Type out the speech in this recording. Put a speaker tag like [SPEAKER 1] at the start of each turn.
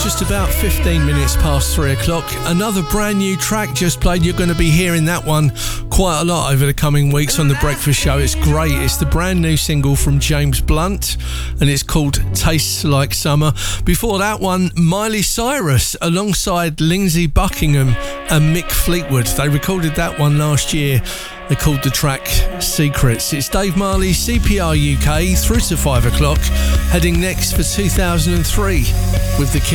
[SPEAKER 1] just about 15 minutes past 3 o'clock. Another brand new track just played. You're going to be hearing that one quite a lot over the coming weeks on The Breakfast Show. It's great. It's the brand new single from James Blunt, and it's called Tastes Like Summer. Before that one, Miley Cyrus alongside Lindsey Buckingham and Mick Fleetwood. They recorded that one last year. They called the track Secrets. It's Dave Marley, CPR UK, through to 5 o'clock, heading next for 2003 with The Killers.